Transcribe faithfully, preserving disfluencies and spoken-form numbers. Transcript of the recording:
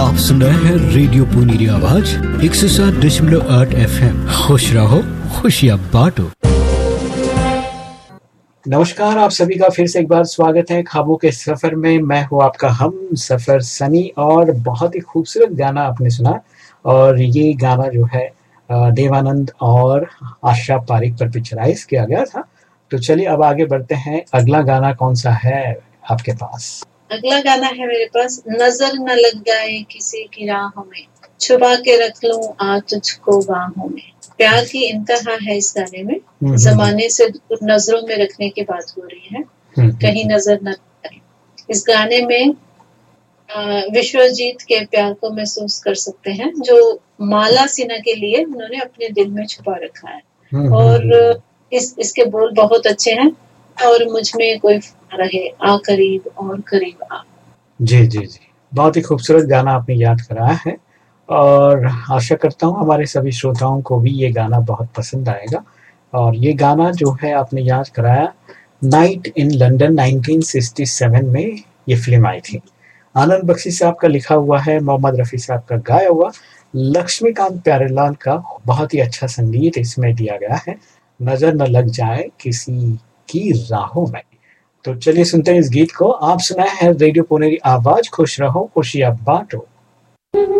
आप सुन रहे हैं रेडियो पुनेरी आवाज एक सौ सात दशमलव आठ एफ एम। खुश रहो, खुशियाँ बांटो। नमस्कार, आप सभी का फिर से एक बार स्वागत है ख्वाबों के सफर में। मैं हूँ आपका हम सफर सनी, और बहुत ही खूबसूरत गाना आपने सुना। और ये गाना जो है देवानंद और आशा पारिक पर पिक्चराइज किया गया था। तो चलिए अब आगे बढ़ते हैं। अगला गाना कौन सा है आपके पास? अगला गाना है मेरे पास, नजर न लग जाए किसी की राहों में, छुपा के रख लूं आ तुझको बाहों में। प्यार की इंतहा है इस गाने में। जमाने से दूर नजरों में रखने की बात हो रही है, कहीं नजर न लग जाए। इस गाने में विश्वजीत के प्यार को महसूस कर सकते हैं, जो माला सिन्हा के लिए उन्होंने अपने दिल में छुपा रखा है। और इस इसके बोल बहुत अच्छे हैं। और मुझ में कोई रहे आ करीब और करीब आ। जी जी जी, बहुत ही खूबसूरत गाना आपने याद कराया है, और आशा करता हूँ हमारे सभी श्रोताओं को भी ये गाना बहुत पसंद आएगा। और ये गाना जो है आपने याद कराया, night in London nineteen sixty seven में ये फिल्म आई थी। आनंद बख्शी साहब का लिखा हुआ है, मोहम्मद रफ़ी साहब का गाया हुआ, लक्ष्मीकांत प्यारेलाल का बहुत ही अच्छा संगीत इसमें दिया गया है। नजर न लग जाए किसी की राहों में। तो चलिए सुनते हैं इस गीत को। आप सुनाए हैं रेडियो पुनेरी आवाज, खुश रहो खुशियाँ बांटो।